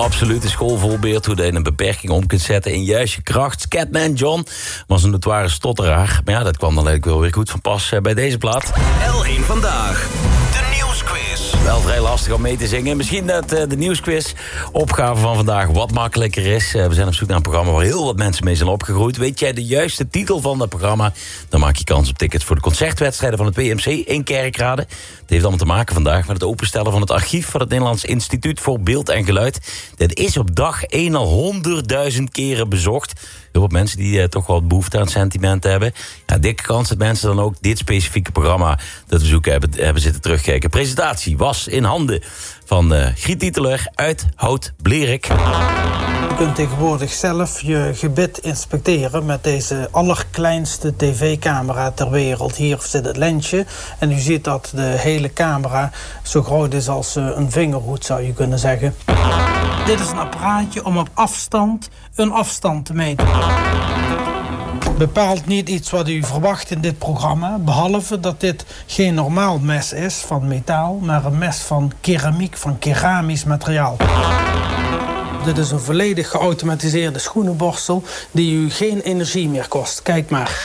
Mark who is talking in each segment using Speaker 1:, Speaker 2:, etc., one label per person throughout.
Speaker 1: Absoluut, de school volbeert hoe je een beperking om kunt zetten in juist je kracht. Scatman John was een notoire stotteraar. Maar ja, dat kwam dan eigenlijk wel weer goed van pas bij deze plaat.
Speaker 2: L1 Vandaag, de nieuwsquiz.
Speaker 1: Wel vrij lastig om mee te zingen. Misschien dat de nieuwsquiz opgave van vandaag wat makkelijker is. We zijn op zoek naar een programma waar heel wat mensen mee zijn opgegroeid. Weet jij de juiste titel van dat programma? Dan maak je kans op tickets voor de concertwedstrijden van het WMC in Kerkrade. Het heeft allemaal te maken vandaag met het openstellen van het archief van het Nederlands Instituut voor Beeld en Geluid. Dit is op dag 1 al 100.000 keren bezocht. Heel wat mensen die toch wel behoefte aan sentiment hebben. Ja, dikke kans dat mensen dan ook dit specifieke programma dat we zoeken hebben zitten terugkijken. Presentatie was in handen van Griet Dieteler uit Hout-Blerik.
Speaker 3: Je kunt tegenwoordig zelf je gebit inspecteren met deze allerkleinste tv-camera ter wereld. Hier zit het lensje en u ziet dat de hele camera zo groot is als een vingerhoed, zou je kunnen zeggen. Dit is een apparaatje om op afstand een afstand te meten. Bepaalt niet iets wat u verwacht in dit programma, behalve dat dit geen normaal mes is van metaal, maar een mes van keramiek, van keramisch materiaal. Dit is een volledig geautomatiseerde schoenenborstel die u geen energie meer kost. Kijk maar.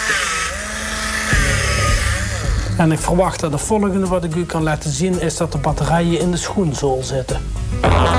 Speaker 3: En ik verwacht dat het volgende wat ik u kan laten zien is dat de batterijen in de schoenzool zitten.